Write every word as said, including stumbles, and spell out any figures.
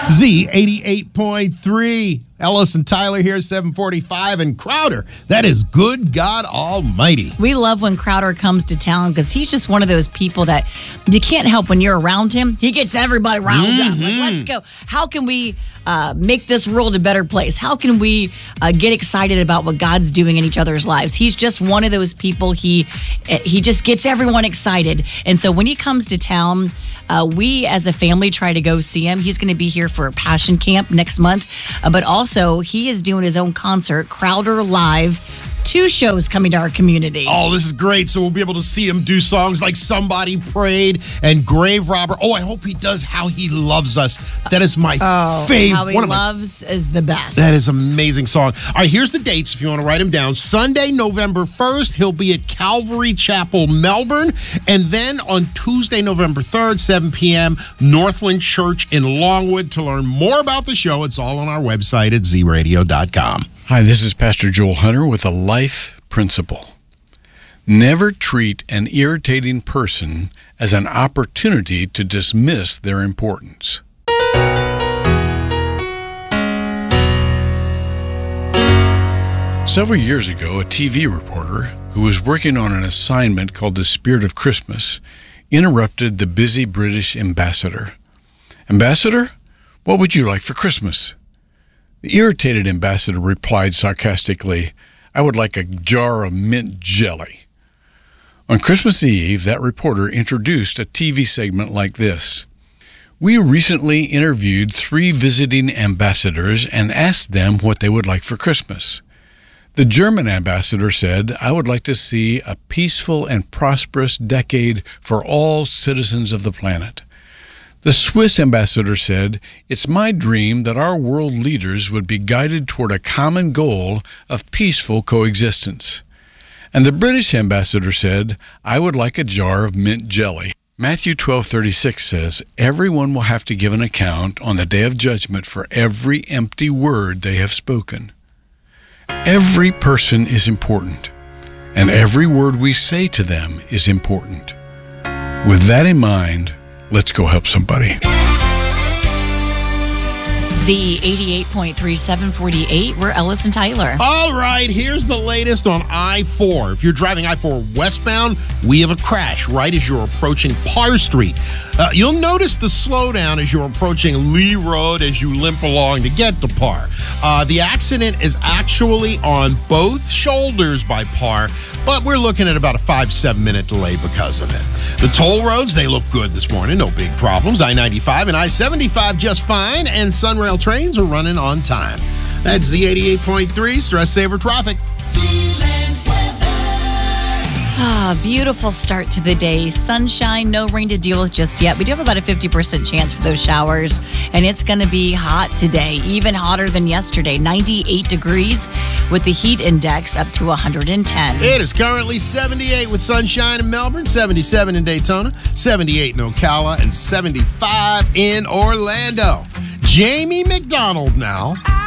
Z eighty-eight point three. Ellis and Tyler here, seven forty-five. And Crowder, that is good God Almighty. We love when Crowder comes to town because he's just one of those people that you can't help when you're around him. He gets everybody riled mm-hmm. up. Like, let's go. How can we uh, make this world a better place? How can we uh, get excited about what God's doing in each other's lives? He's just one of those people. He, he just gets everyone excited. And so when he comes to town, Uh, we as a family try to go see him. He's going to be here for a Passion Camp next month. Uh, but also, he is doing his own concert, Crowder Live. Two shows coming to our community. Oh, this is great. So we'll be able to see him do songs like Somebody Prayed and Grave Robber. Oh, I hope he does How He Loves Us. That is my oh, favorite. How He One Loves my, is the best. That is an amazing song. All right, here's the dates if you want to write them down. Sunday, November first, he'll be at Calvary Chapel, Melbourne. And then on Tuesday, November third, seven p.m., Northland Church in Longwood. To learn more about the show, it's all on our website at z radio dot com. Hi, this is Pastor Joel Hunter with a life principle. Never treat an irritating person as an opportunity to dismiss their importance. Several years ago, a T V reporter who was working on an assignment called The Spirit of Christmas interrupted the busy British ambassador. "Ambassador, what would you like for Christmas?" The irritated ambassador replied sarcastically, "I would like a jar of mint jelly." On Christmas Eve, that reporter introduced a T V segment like this. "We recently interviewed three visiting ambassadors and asked them what they would like for Christmas. The German ambassador said, 'I would like to see a peaceful and prosperous decade for all citizens of the planet.' The Swiss ambassador said, 'It's my dream that our world leaders would be guided toward a common goal of peaceful coexistence.' And the British ambassador said, 'I would like a jar of mint jelly.'" Matthew twelve thirty-six says, "Everyone will have to give an account on the day of judgment for every empty word they have spoken." Every person is important, and every word we say to them is important. With that in mind, let's go help somebody. Z eighty-eight point three, seven forty-eight. We're Ellis and Tyler. All right, here's the latest on I four. If you're driving I four westbound, we have a crash right as you're approaching Parr Street. Uh, you'll notice the slowdown as you're approaching Lee Road as you limp along to get to Parr. Uh, the accident is actually on both shoulders by Parr, but we're looking at about a five, seven minute delay because of it. The toll roads, they look good this morning. No big problems. I ninety-five and I seventy-five just fine, and Sunrail trains are running on time. That's Z eighty-eight point three, Stress Saver Traffic. Ah, beautiful start to the day. Sunshine, no rain to deal with just yet. We do have about a fifty percent chance for those showers, and it's going to be hot today, even hotter than yesterday. ninety-eight degrees with the heat index up to one hundred ten. It is currently seventy-eight with sunshine in Melbourne, seventy-seven in Daytona, seventy-eight in Ocala, and seventy-five in Orlando. Jamie McDonald now.